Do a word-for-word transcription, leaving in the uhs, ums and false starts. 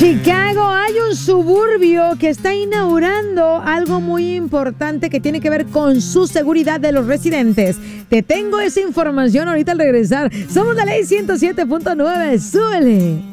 Chicago, hay un suburbio que está inaugurando algo muy importante que tiene que ver con su seguridad de los residentes. Te tengo esa información ahorita al regresar. Somos la Ley ciento siete punto nueve. ¡Súbele!